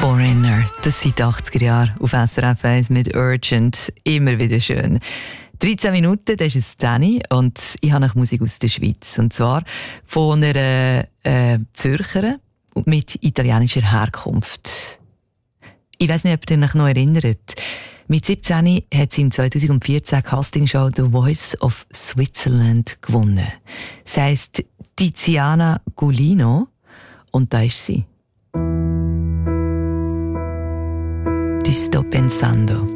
Foreigner, das sind die 80er Jahre auf SRF 1 mit Urgent. Immer wieder schön. 13 Minuten, das ist es 10 und ich habe noch Musik aus der Schweiz. Und zwar von einer Zürcherin mit italienischer Herkunft. Ich weiss nicht, ob ihr euch noch erinnert. Mit 17 hat sie im 2014 Castingshow The Voice of Switzerland gewonnen. Sie heisst Tiziana Gulino und da ist sie. Ti sto pensando.